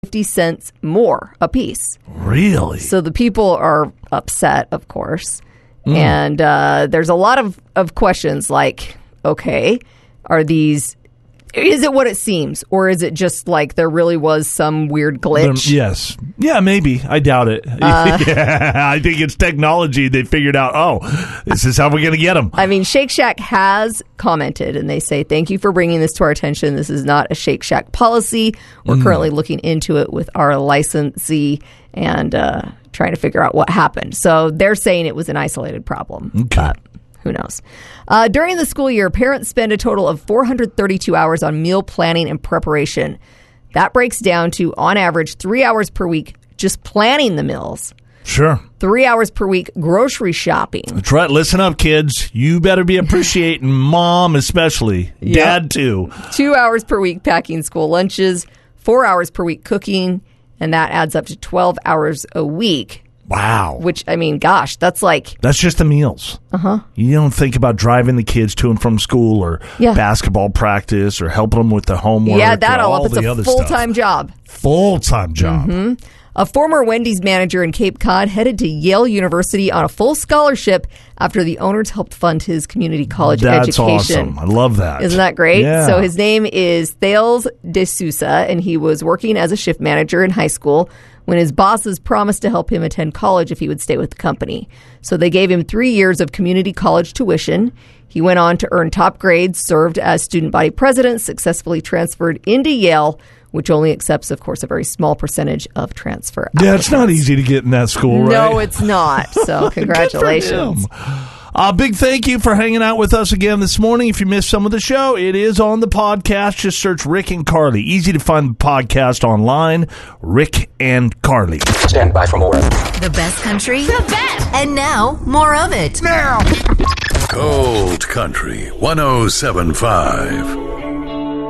50 cents more a piece. Really? So the people are upset, of course. And there's a lot of questions like, okay, is it what it seems? Or is it just like there really was some weird glitch? Yes. Yeah, maybe. I doubt it. Yeah, I think it's technology. They figured out, this is how we're going to get them. I mean, Shake Shack has commented, and they say, thank you for bringing this to our attention. This is not a Shake Shack policy. We're currently looking into it with our licensee and trying to figure out what happened. So they're saying it was an isolated problem. Okay. But who knows? During the school year, parents spend a total of 432 hours on meal planning and preparation. That breaks down to, on average, 3 hours per week just planning the meals. Sure. 3 hours per week grocery shopping. That's right. Listen up, kids. You better be appreciating Mom especially. Yep. Dad, too. 2 hours per week packing school lunches. 4 hours per week cooking. And that adds up to 12 hours a week. Wow. Which, I mean, gosh, that's just the meals. Uh-huh. You don't think about driving the kids to and from school or basketball practice or helping them with the homework. Yeah, that all up. It's a full-time job. Full-time job. Mm-hmm. A former Wendy's manager in Cape Cod headed to Yale University on a full scholarship after the owners helped fund his community college education. That's awesome. I love that. Isn't that great? Yeah. So his name is Thales de Sousa, and he was working as a shift manager in high school when his bosses promised to help him attend college if he would stay with the company. So they gave him 3 years of community college tuition. He went on to earn top grades, served as student body president, successfully transferred into Yale, which only accepts, of course, a very small percentage of transfer applicants. Yeah, it's not easy to get in that school, right? No, it's not. So congratulations. Big thank you for hanging out with us again this morning. If you missed some of the show, it is on the podcast. Just search Rick and Carly. Easy to find the podcast online. Rick and Carly. Stand by for more. The best country. The best. And now, more of it. Now. Gold Country 107.5.